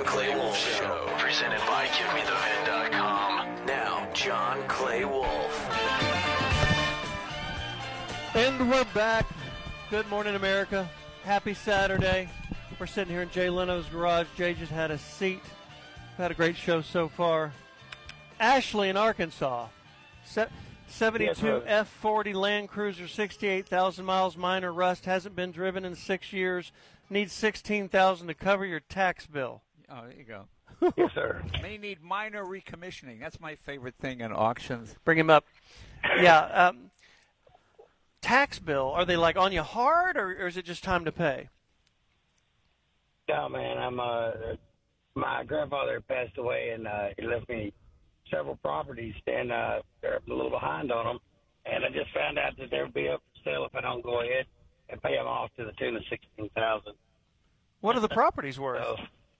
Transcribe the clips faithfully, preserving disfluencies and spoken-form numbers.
Clay Wolf Show, presented by Give Me The Vin dot com. Now, John Clay Wolf. And we're back. Good morning, America. Happy Saturday. We're sitting here in Jay Leno's garage. Jay just had a seat. We've had a great show so far. Ashley in Arkansas. Se- seventy-two F forty Land Cruiser, sixty-eight thousand miles, minor rust, hasn't been driven in six years, needs sixteen thousand dollars to cover your tax bill. Oh, there you go. Yes, sir. May need minor recommissioning. That's my favorite thing in auctions. Bring him up. Yeah. Um, tax bill, are they like on you hard, or, or is it just time to pay? No, man, I'm, uh, my grandfather passed away, and uh, he left me several properties, and uh, they're a little behind on them. And I just found out that they'll be up for sale if I don't go ahead and pay them off to the tune of sixteen thousand dollars. What are the properties worth? So,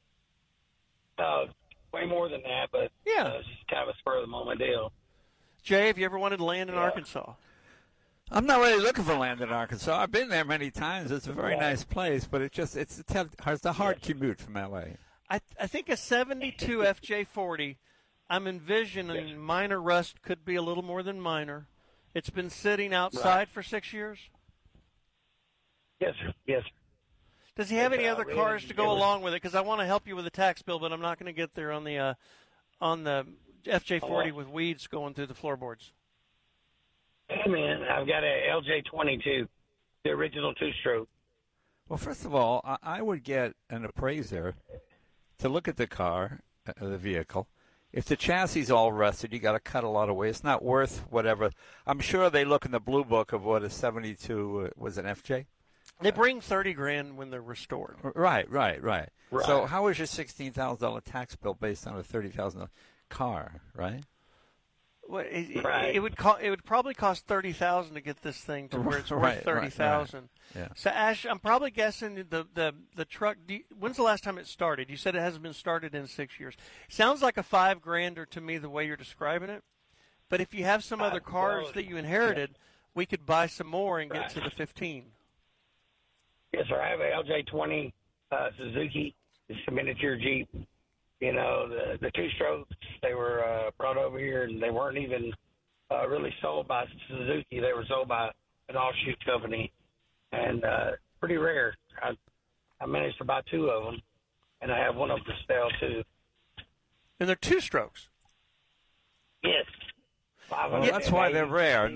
uh, way more than that, but Yeah. uh, it's just kind of a spur of the moment deal. Jay, have you ever wanted to land in Yeah. Arkansas? I'm not really looking for land in Arkansas. I've been there many times. It's a very Right. nice place, but it just it's a, tough, it's a hard commute from L A. I I think a seventy-two F J forty, I'm envisioning Yes. minor rust could be a little more than minor. It's been sitting outside Right. for six years. Yes, sir. Yes, sir. Does he have It's, any uh, other really- cars to it go was- along with it? Because I want to help you with the tax bill, but I'm not going to get there on the uh, on the F J forty Oh. with weeds going through the floorboards. Hey, man, I've got a L J twenty-two, the original two-stroke. Well, first of all, I, I would get an appraiser to look at the car, uh, the vehicle. If the chassis is all rusted, you got to cut a lot away. It's not worth whatever. I'm sure they look in the blue book of what a seventy-two uh, was an F J. They bring thirty grand when they're restored. Right, right, right. Right. So how is your sixteen thousand dollar tax bill based on a thirty thousand dollar car? Right. Well, it, Right. it, it would co- it would probably cost thirty thousand to get this thing to where it's Right, worth right, thirty thousand. right. Yeah. So Ash, I'm probably guessing the the the truck. Do you, when's the last time it started? You said it hasn't been started in six years. Sounds like a five grander to me the way you're describing it. But if you have some other Uh, cars well, that you inherited, we could buy some more and get Right. to the fifteen. Yes, sir. I have a L J twenty uh, Suzuki. It's a miniature Jeep. You know, the the two strokes, they were uh, brought over here, and they weren't even uh, really sold by Suzuki. They were sold by an offshoot company, and uh, pretty rare. I, I managed to buy two of them, and I have one of them for sale, too. And they're two strokes. Yes. Well, that's why they're rare.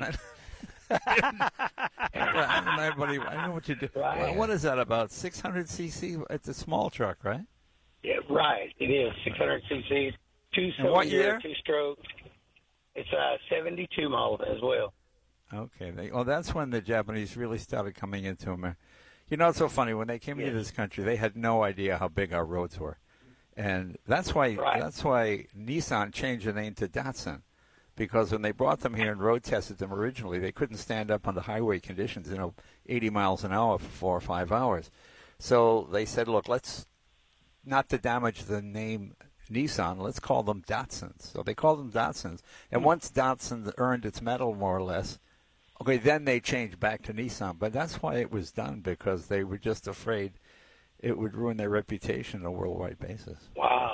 I don't know, everybody, I know what you do. Right. What is that, about six hundred c c? It's a small truck, right? Yeah, right. It is six hundred c c, two And what cylinder, year? two stroke. It's a seventy-two model as well. Okay. They, well, that's when the Japanese really started coming into America. You know, it's so funny. When they came Yes. into this country, they had no idea how big our roads were. And that's why Right. that's why Nissan changed the name to Datsun. Because when they brought them here and road tested them originally, they couldn't stand up under highway conditions, you know, eighty miles an hour for four or five hours. So they said, look, let's not to damage the name Nissan, let's call them Datsuns. So they called them Datsuns. And once Datsun earned its medal, more or less, okay, then they changed back to Nissan. But that's why it was done, because they were just afraid it would ruin their reputation on a worldwide basis. Wow.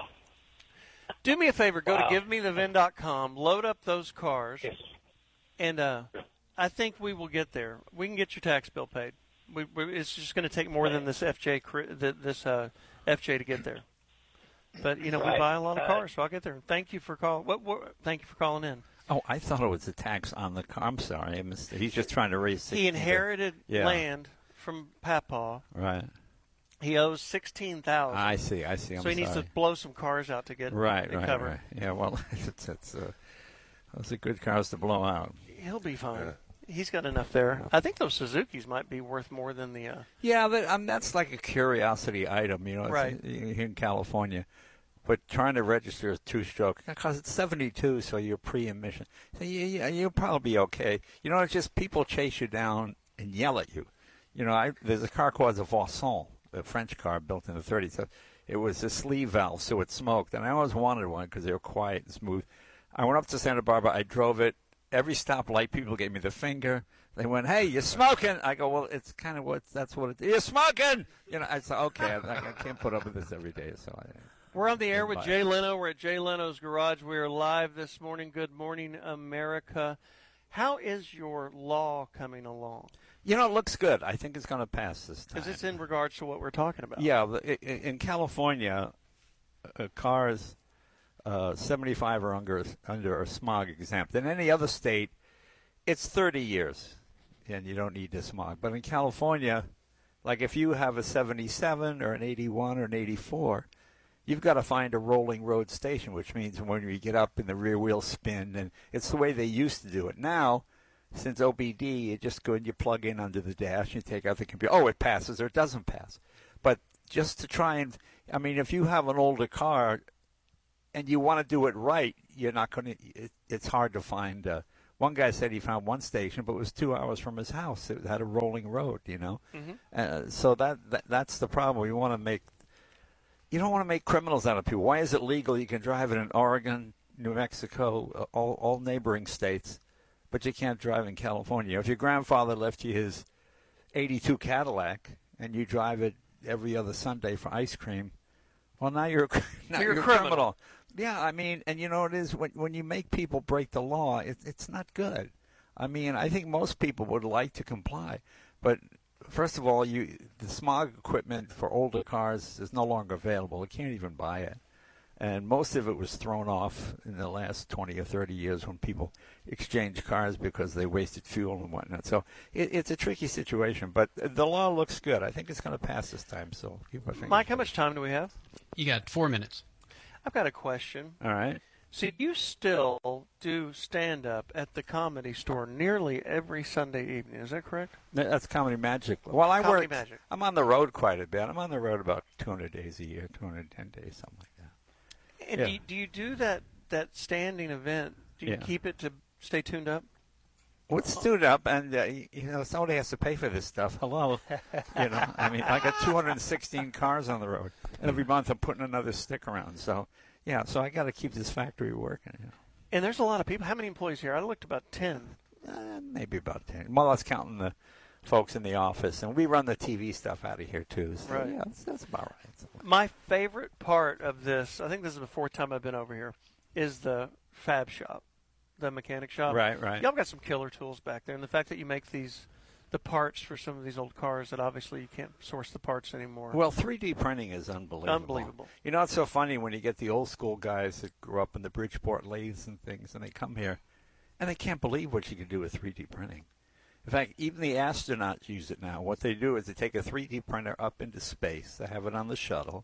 Do me a favor. Go Wow. to give me the vin dot com. Load up those cars. Yes. And uh, I think we will get there. We can get your tax bill paid. We, we, it's just going to take more than this F J cri- th- this uh, F J to get there. But you know, we Right. buy a lot of Uh, cars, so I'll get there. Thank you for calling. What, what? Thank you for calling in. Oh, I thought it was a tax on the car. I'm sorry. I missed it. He's just trying to raise He sixteen. inherited Yeah. land from Papa. Right. He owes sixteen thousand. I see. I see. I'm so he needs sorry. to blow some cars out to get Right, it right, covered. right. Yeah, well, it's, it's, uh, those are good cars to blow out. He'll be fine. He's got enough there. I think those Suzukis might be worth more than the. Uh, Yeah, that, um, that's like a curiosity item, you know, it's Right. in, here in California. But trying to register a two-stroke, because it's seventy-two, so you're pre-emission. So you, you, you'll probably be okay. You know, it's just people chase you down and yell at you. You know, I, there's a car called the Vauxhall, a French car built in the thirties. So it was a sleeve valve, so it smoked. And I always wanted one because they were quiet and smooth. I went up to Santa Barbara. I drove it. Every stoplight, people gave me the finger. They went, "Hey, you're smoking." I go, "Well, it's kind of what that's what it is. You're smoking." You know, I said, "Okay, I, I can't put up with this every day." So I, We're on the air with Jay Leno. We're at Jay Leno's Garage. We are live this morning. Good morning, America. How is your law coming along? You know, it looks good. I think it's going to pass this time. Is this in regards to what we're talking about? Yeah. In California, uh, cars uh, seventy-five or under, under are smog exempt. In any other state, it's thirty years, and you don't need the smog. But in California, like if you have a seventy-seven or an eighty-one or an eighty-four, you've got to find a rolling road station, which means when you get up and the rear wheels spin, and it's the way they used to do it. Now, since O B D, you just go and you plug in under the dash, you take out the computer. Oh, it passes or it doesn't pass. But just to try and, I mean, if you have an older car and you want to do it right, you're not going to, it, it's hard to find. Uh, one guy said he found one station, but it was two hours from his house. It had a rolling road, you know. Mm-hmm. Uh, so that, that that's the problem. We want to make, you don't want to make criminals out of people. Why is it legal? You can drive it in Oregon, New Mexico, all, all neighboring states, but you can't drive in California. If your grandfather left you his eighty-two Cadillac and you drive it every other Sunday for ice cream, well, now you're, now you're, you're a criminal. criminal. Yeah, I mean, and you know what it is? When, when you make people break the law, it, it's not good. I mean, I think most people would like to comply. But first of all, you the smog equipment for older cars is no longer available. You can't even buy it. And most of it was thrown off in the last twenty or thirty years when people exchanged cars because they wasted fuel and whatnot. So it, it's a tricky situation. But the law looks good. I think it's going to pass this time. So keep our fingers Mike, how crossed. much time do we have? You got four minutes. I've got a question. All right. So you still do stand-up at the Comedy Store nearly every Sunday evening. Is that correct? That's Comedy Magic. Well, I Comedy work. Magic. I'm on the road quite a bit. I'm on the road about two hundred days a year, two hundred ten days, something like that. And Yeah. do, you, do you do that, that standing event? Do you Yeah. keep it to stay tuned up? Well, it's stood up, and uh, you know somebody has to pay for this stuff. Hello, you know. I mean, I got two hundred sixteen cars on the road, and every month I'm putting another stick around. So, yeah, so I got to keep this factory working. You know. And there's a lot of people. How many employees here? I looked about ten. Uh, maybe about ten. Well, that's counting the folks in the office, and we run the T V stuff out of here too. So, Right. yeah, that's, that's about right. So, My favorite part of this, I think this is the fourth time I've been over here, is the fab shop, the mechanic shop. Right, right. Y'all got some killer tools back there, and the fact that you make these, the parts for some of these old cars that obviously you can't source the parts anymore. Well, three D printing is unbelievable. Unbelievable. You know, it's so funny when you get the old school guys that grew up in the Bridgeport lathes and things, and they come here, and they can't believe what you can do with three D printing. In fact, even the astronauts use it now. What they do is they take a three D printer up into space. They have it on the shuttle.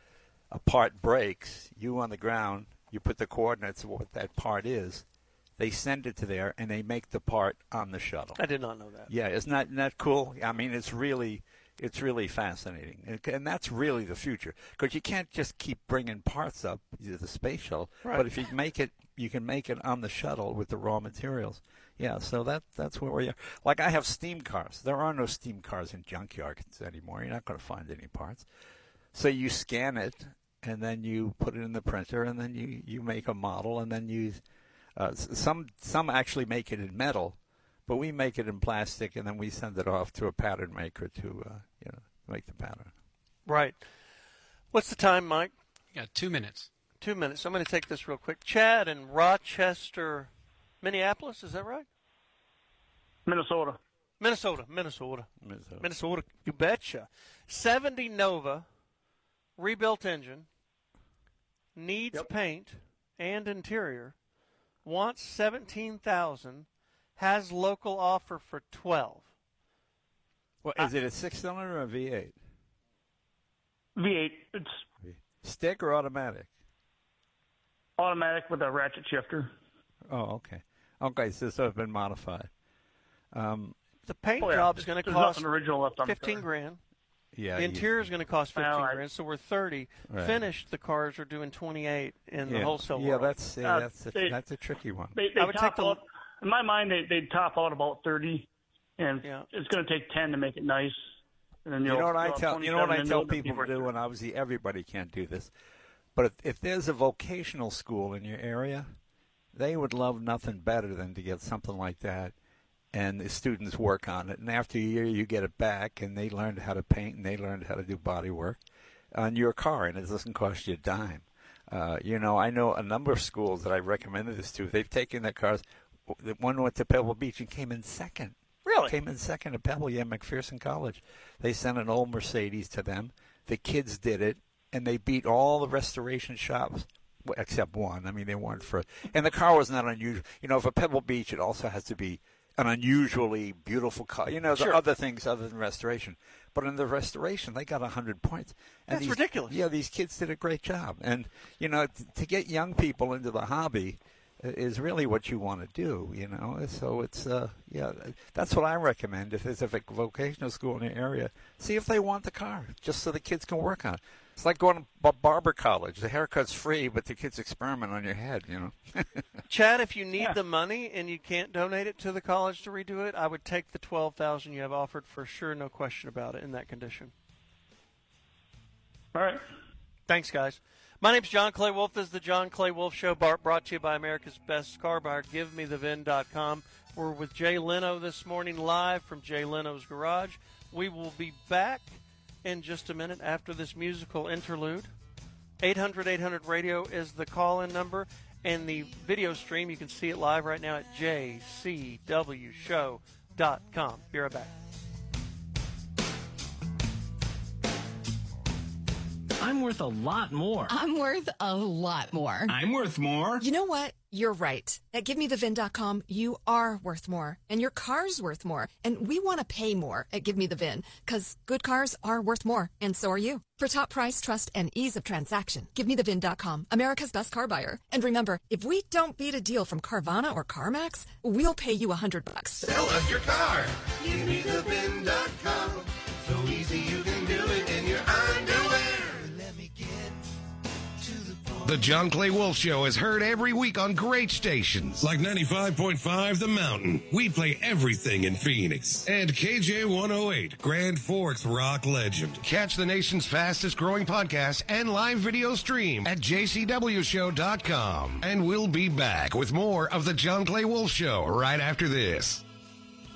A part breaks. You on the ground, you put the coordinates of what that part is. They send it to there, and they make the part on the shuttle. I did not know that. Yeah, isn't that, isn't that cool? I mean, it's really, it's really fascinating, and, and that's really the future. Because you can't just keep bringing parts up to the space shuttle. Right. But if you make it, you can make it on the shuttle with the raw materials. Yeah, so that that's where we are. Like I have steam cars. There are no steam cars in junkyards anymore. You're not going to find any parts. So you scan it, and then you put it in the printer, and then you, you make a model, and then you. Uh, some some actually make it in metal, but we make it in plastic, and then we send it off to a pattern maker to uh, you know make the pattern. Right. What's the time, Mike? You got two minutes. Two minutes. I'm going to take this real quick. Chad in Rochester, Minneapolis, is that right? Minnesota. Minnesota, Minnesota. Minnesota. Minnesota, you betcha. seventy Nova, rebuilt engine, needs Yep. paint and interior, wants seventeen thousand, has local offer for twelve. Well, is it a six-cylinder or a V eight? V eight. It's Stick or automatic? automatic with a ratchet shifter. Oh, okay. Okay, so so it's been modified. Um, The paint Oh, yeah. job's going to There's cost nothing original left on the fifteen car. grand. yeah. The you- interior is going to cost fifteen Well, I- grand, so we're thirty. Right. Finished, the cars are doing twenty-eight in yeah. the wholesale Yeah, world. that's yeah, Uh, that's a, they- that's a tricky one. They, they I would top take the- out, in my mind, they, they'd top out about thirty, and Yeah. it's going to take ten to make it nice. And then You you'll, know what I you'll have tell you know what I twenty-seven, tell and it'll be people to worth do, it. and obviously everybody can't do this, but if, if there's a vocational school in your area, they would love nothing better than to get something like that, and the students work on it, and after a year you get it back, and they learned how to paint and they learned how to do body work. on your car, and it doesn't cost you a dime. Uh, you know, I know a number of schools that I recommended this to. They've taken their cars. One went to Pebble Beach and came in second. Really? Came in second at Pebble, yeah, McPherson College. They sent an old Mercedes to them. The kids did it, and they beat all the restoration shops except one. I mean, they weren't for – and the car was not unusual. You know, for Pebble Beach, it also has to be an unusually beautiful car. You know, the Sure. other things other than restoration. But in the restoration, they got one hundred points. And That's these, ridiculous. Yeah, these kids did a great job. And, you know, t- to get young people into the hobby – is really what you want to do, you know. So it's, uh, yeah, that's what I recommend. If there's a vocational school in the area, see if they want the car, just so the kids can work on it. It's like going to barber college. The haircut's free, but the kids experiment on your head, you know. Chad, if you need the money and you can't donate it to the college to redo it, I would take the twelve thousand dollars you have offered for sure, no question about it, in that condition. All right. Thanks, guys. My name's John Clay Wolf. This is the John Clay Wolf Show, brought to you by America's Best Car Buyer, give me the V I N dot com. We're with Jay Leno this morning, live from Jay Leno's garage. We will be back in just a minute after this musical interlude. eight hundred eight hundred radio is the call-in number, and the video stream, you can see it live right now at j c w show dot com. Be right back. I'm worth a lot more. I'm worth a lot more. I'm worth more. You know what? You're right. At give me the V I N dot com, you are worth more, and your car's worth more. And we want to pay more at Give Me the V I N, because good cars are worth more, and so are you. For top price, trust, and ease of transaction, give me the V I N dot com, America's Best Car Buyer. And remember, if we don't beat a deal from Carvana or CarMax, we'll pay you a hundred bucks. Sell us your car. give me the V I N dot com. So easy you can do it in your underwear. Let me get to the point. The John Clay Wolf Show is heard every week on great stations like ninety-five point five The Mountain. We play everything in Phoenix. And K J one oh eight, Grand Forks rock legend. Catch the nation's fastest growing podcast and live video stream at j c w show dot com. And we'll be back with more of the John Clay Wolf Show right after this.